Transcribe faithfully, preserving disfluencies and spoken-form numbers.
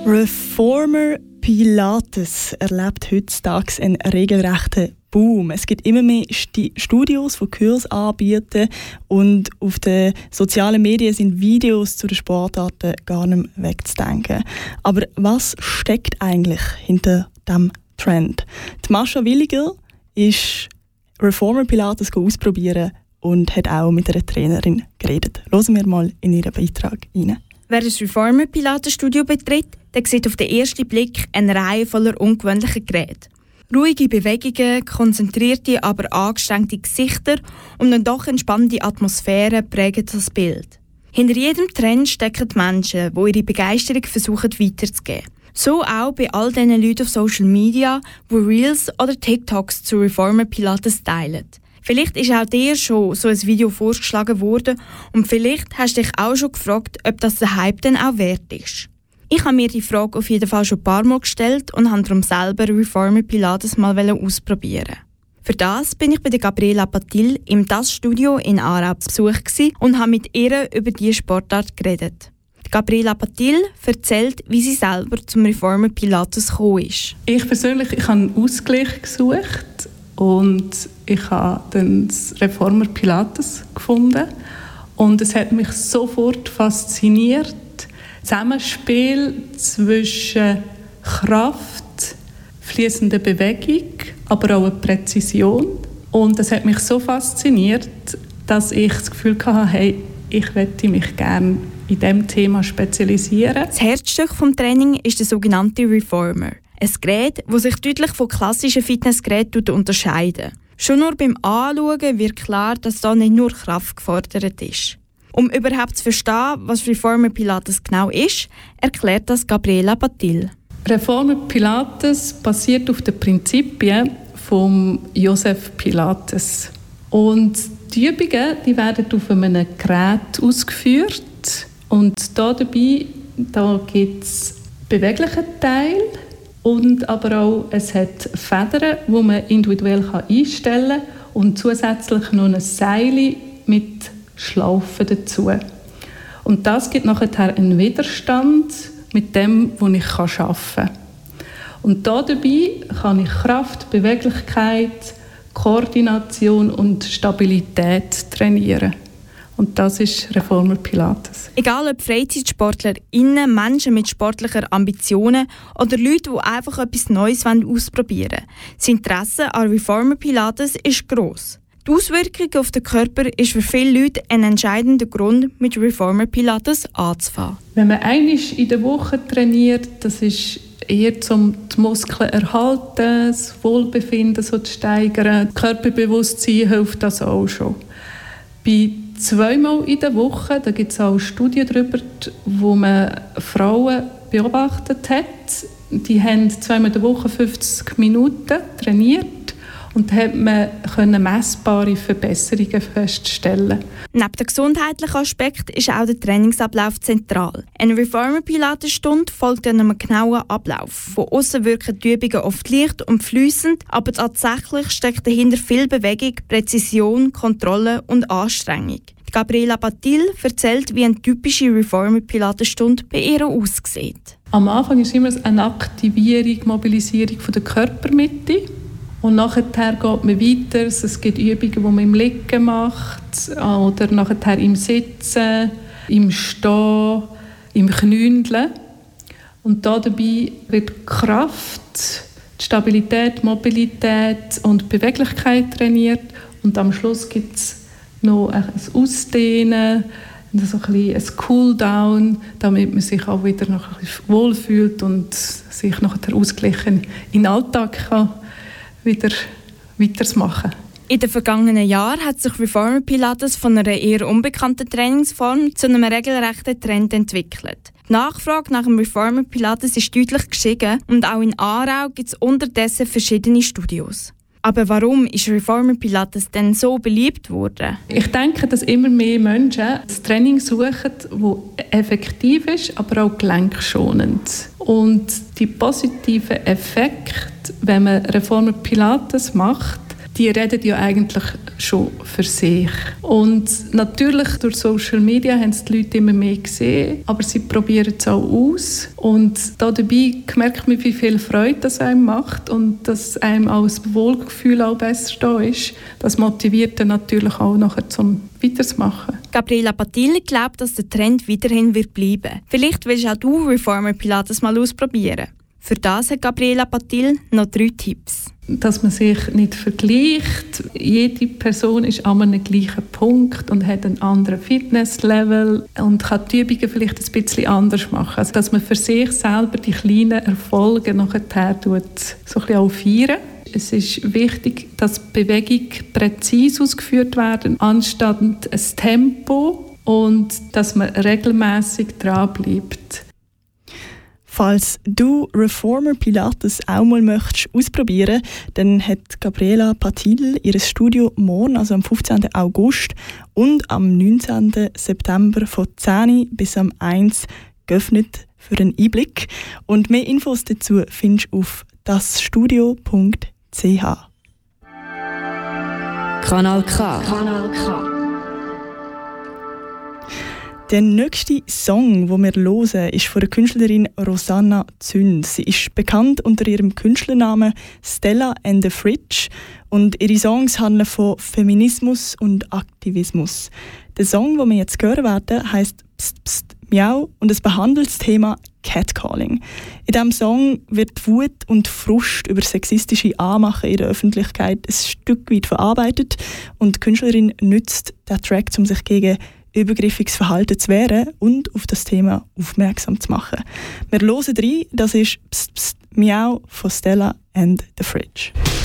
Reformer Pilates erlebt heutzutage einen regelrechten Boom. Es gibt immer mehr Sti- Studios, die Kurse anbieten, und auf den sozialen Medien sind Videos zu den Sportarten gar nicht mehr wegzudenken. Aber was steckt eigentlich hinter diesem Trend? Die Mascha Williger ist Reformer Pilates ausprobieren und hat auch mit einer Trainerin geredet. Hören wir mal in ihren Beitrag rein. Wer das Reformer Pilates Studio betritt, der sieht auf den ersten Blick eine Reihe voller ungewöhnlicher Geräte. Ruhige Bewegungen, konzentrierte, aber angestrengte Gesichter und eine doch entspannte Atmosphäre prägen das Bild. Hinter jedem Trend stecken Menschen, die ihre Begeisterung versuchen weiterzugeben. So auch bei all diesen Leuten auf Social Media, die Reels oder TikToks zu Reformer Pilates teilen. Vielleicht ist auch dir schon so ein Video vorgeschlagen worden und vielleicht hast du dich auch schon gefragt, ob das der Hype denn auch wert ist. Ich habe mir die Frage auf jeden Fall schon ein paar Mal gestellt und habe darum selber Reformer Pilates mal ausprobieren. Für das bin ich bei der Gabriela Patil im Das Studio in Aarau zu Besuch und habe mit ihr über diese Sportart geredet. Gabriela Patil erzählt, wie sie selber zum Reformer Pilates gekommen ist. Ich persönlich ich habe einen Ausgleich gesucht und ich habe dann das Reformer Pilates gefunden. Und es hat mich sofort fasziniert. Zusammenspiel zwischen Kraft, fließender Bewegung, aber auch eine Präzision. Und das hat mich so fasziniert, dass ich das Gefühl hatte, hey, ich möchte mich gerne in diesem Thema spezialisieren. Das Herzstück des Trainings ist der sogenannte Reformer. Ein Gerät, das sich deutlich von klassischen Fitnessgeräten unterscheidet. Schon nur beim Anschauen wird klar, dass da nicht nur Kraft gefordert ist. Um überhaupt zu verstehen, was Reformer Pilates genau ist, erklärt das Gabriela Patil. Reformer Pilates basiert auf den Prinzipien von Joseph Pilates. Und die Übungen die werden auf einem Gerät ausgeführt. Und da dabei da gibt es beweglichen Teil und aber auch es hat Federn, die man individuell einstellen kann und zusätzlich noch ein Seil mit Schlaufen dazu. Und das gibt nachher einen Widerstand mit dem, was ich arbeiten kann. Und da dabei kann ich Kraft, Beweglichkeit, Koordination und Stabilität trainieren. Und das ist Reformer Pilates. Egal ob FreizeitsportlerInnen, Menschen mit sportlichen Ambitionen oder Leute, die einfach etwas Neues ausprobieren wollen. Das Interesse an Reformer Pilates ist gross. Die Auswirkung auf den Körper ist für viele Leute ein entscheidender Grund, mit Reformer Pilates anzufangen. Wenn man einmal in der Woche trainiert, das ist eher um die Muskeln erhalten, das Wohlbefinden so zu steigern. Das Körperbewusstsein hilft das auch schon. Bei zweimal in der Woche, da gibt es auch Studien darüber, wo man Frauen beobachtet hat. Die haben zweimal in der Woche fünfzig Minuten trainiert und da hat man können messbare Verbesserungen feststellen. Neben dem gesundheitlichen Aspekt ist auch der Trainingsablauf zentral. Eine Reformer Pilates Stunde folgt einem genauen Ablauf. Von außen wirken die Übungen oft leicht und fließend, aber tatsächlich steckt dahinter viel Bewegung, Präzision, Kontrolle und Anstrengung. Gabriela Patil erzählt, wie eine typische Reformer Pilates Stunde bei ihr aussieht. Am Anfang ist immer eine Aktivierung, Mobilisierung von der Körpermitte. Und nachher geht man weiter. Es gibt Übungen, die man im Liegen macht oder nachher im Sitzen, im Stehen, im Knündeln. Und dabei wird Kraft, Stabilität, Mobilität und Beweglichkeit trainiert. Und am Schluss gibt es noch ein Ausdehnen, so ein, ein Cooldown, damit man sich auch wieder noch ein bisschen wohlfühlt und sich nachher ausgleichen in den Alltag kann wieder weitermachen. In den vergangenen Jahren hat sich Reformer Pilates von einer eher unbekannten Trainingsform zu einem regelrechten Trend entwickelt. Die Nachfrage nach dem Reformer Pilates ist deutlich gestiegen und auch in Aarau gibt es unterdessen verschiedene Studios. Aber warum ist Reformer Pilates denn so beliebt worden? Ich denke, dass immer mehr Menschen das Training suchen, das effektiv ist, aber auch gelenkschonend. Und die positiven Effekte, wenn man Reformer Pilates macht, die reden ja eigentlich schon für sich. Und natürlich durch Social Media haben es die Leute immer mehr gesehen, aber sie probieren es auch aus. Und dabei merkt man, wie viel Freude das einem macht und dass einem auch das Wohlgefühl auch besser da ist. Das motiviert dann natürlich auch nachher zum weiterzumachen. Gabriela Patil glaubt, dass der Trend weiterhin wird bleiben. Vielleicht willst auch du Reformer Pilates mal ausprobieren. Für das hat Gabriela Patil noch drei Tipps. Dass man sich nicht vergleicht. Jede Person ist an einem gleichen Punkt und hat einen anderen Fitnesslevel und kann die Übungen vielleicht ein bisschen anders machen. Also, dass man für sich selber die kleinen Erfolge nachher tut, so ein bisschen auch feiern. Es ist wichtig, dass die Bewegung präzise ausgeführt werden, anstatt ein Tempo, und dass man regelmäßig dranbleibt. Falls du Reformer Pilates auch mal möchtest ausprobieren, dann hat Gabriela Patil ihr Studio morgen, also am fünfzehnten August und am neunzehnten September von zehn bis am eins geöffnet für einen Einblick. Und mehr Infos dazu findest du auf dasstudio punkt c h. Kanal K. Kanal K. Der nächste Song, den wir hören, ist von der Künstlerin Rosanna Zünd. Sie ist bekannt unter ihrem Künstlernamen Stella and the Fridge und ihre Songs handeln von Feminismus und Aktivismus. Der Song, den wir jetzt hören werden, heisst Psst, Psst, Miau und es behandelt das Thema Catcalling. In diesem Song wird Wut und Frust über sexistische Anmachen in der Öffentlichkeit ein Stück weit verarbeitet und die Künstlerin nutzt den Track, um sich gegen übergriffiges Verhalten zu wehren und auf das Thema aufmerksam zu machen. Wir hören rein, das ist Psst, Psst, Miau von Stella and the Fridge.